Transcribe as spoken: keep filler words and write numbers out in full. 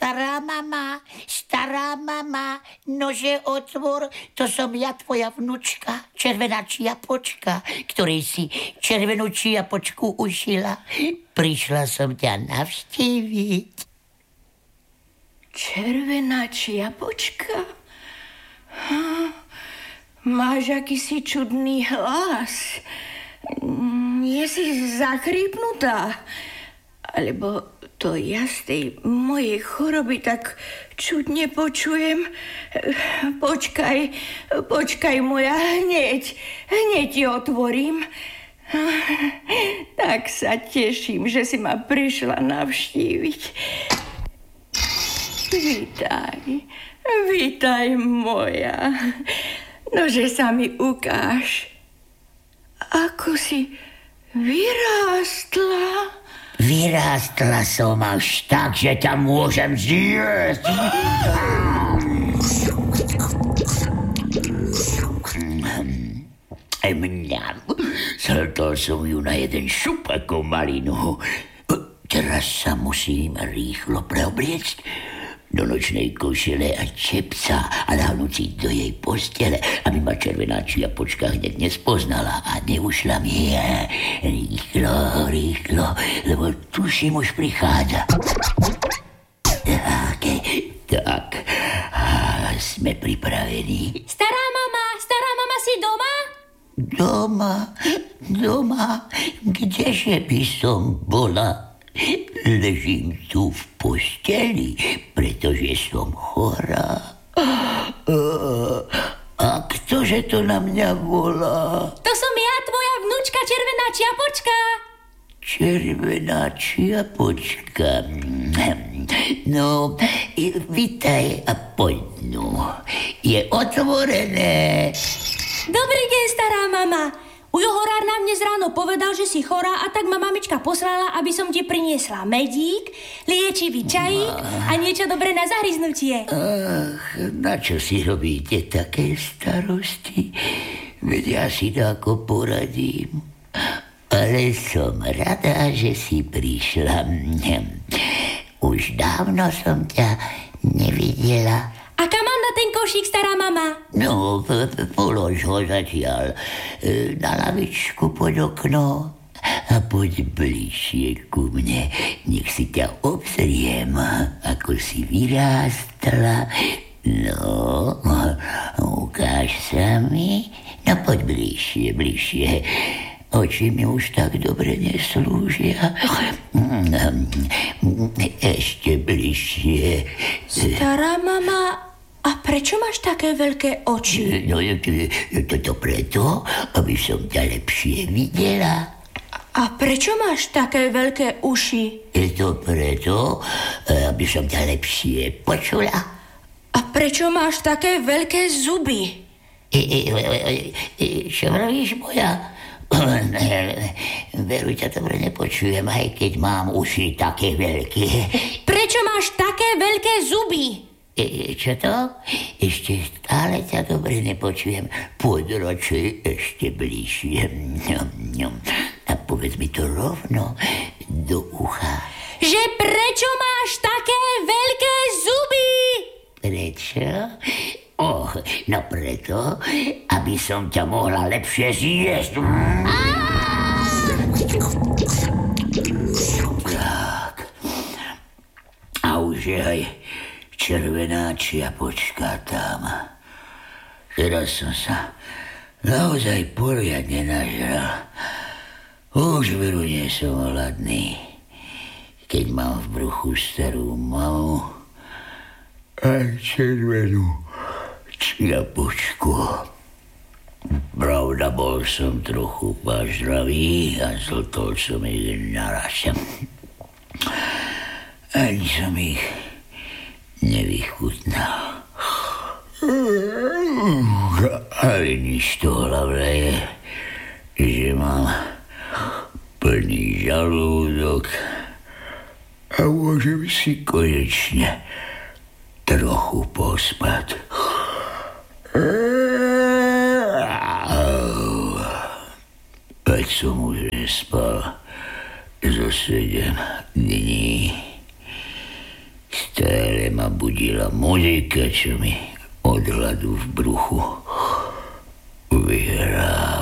stará mama, stará mama, nože otvor, to som ja, tvoja vnučka, červená čiapočka, ktorej si červenú čiapočku ušila. Prišla som ťa navštíviť. Červená čiapočka? Hm, máš akýsi čudný hlas. Nie si zachrípnutá? Alebo to ja z tej mojej choroby tak čudne počujem. Počkaj, počkaj moja, hneď, hneď ti otvorím. Tak sa teším, že si ma prišla navštíviť. Vítaj, vítaj moja. Nože sa mi ukáž, ako si vyrástla. Vyrástla som až tak, že ťa môžem zjesť. Mňam, zhltol som ju na jeden šup ako malinu. Teraz sa musím rýchlo preobliecť do nočnej košele a čepca a nahnúciť do jej postele, aby ma červená čiapočka hneď nespoznala a neušla mi. Rýchlo, rýchlo, lebo tuším, už prichádza. Tak, tak, sme pripravení. Stará mama, stará mama, si doma? Doma, doma, kdeže by som bola? Ležím tu v posteli, pretože som chorá. A ktože to na mňa volá? To som ja, tvoja vnúčka, červená čiapočka. Červená čiapočka. No, vitaj a poď, no. Je otvorené. Dobrý deň, stará mama. Ujo horár nám dnes ráno povedal, že si chorá, a tak ma mamička poslala, aby som ti priniesla medík, liečivý čajík a niečo dobré na zahryznutie. Ach, na čo si robíte také starosti? Veď ja si dáko poradím. Ale som rada, že si prišla. Už dávno som ťa nevidela. A kam mám na ten košík, stará mama? No, polož ho zatiaľ na lavičku pod okno a poď bližšie ku mne. Nech si ťa obzriem, ako si vyrástla. No, ukáž sa mi. No, poď bližšie, bližšie. Oči mi už tak dobre neslúžia. Ešte bližšie. Stará mama, a prečo máš také veľké oči? No, to, to preto, aby som ťa lepšie videla. A prečo máš také veľké uši? Je to preto, aby som ťa lepšie počula. A prečo máš také veľké zuby? E, e, e, e, čo vravíš, moja? Veru, ťa dobre nepočujem, aj keď mám uši také veľké. Prečo máš také veľké zuby? E, čo to? Ešte stále ťa dobre nepočujem. Poď radšej ešte bližšie. A povedz mi to rovno do ucha. Že prečo máš také veľké zuby? Prečo? Och, no preto, aby som ťa mohla lepšie zjesť. Tak. A už je aj červená čiapočka tam. Teraz som sa naozaj poriadne nažral. Už veru nie som hladný, keď mám v bruchu starú mamu a červenú čiapočku. Pravda, bol som trochu pažravý a zltol som ich naraz. Ani som ich nevychutnal. Ale nič to hlavné je, že mám plný žalúdok a môžem si konečne trochu pospať. Veď som už nespal zo sedem dní. Stále nabudila muzika, čo mi od hladu v bruchu vyhrá.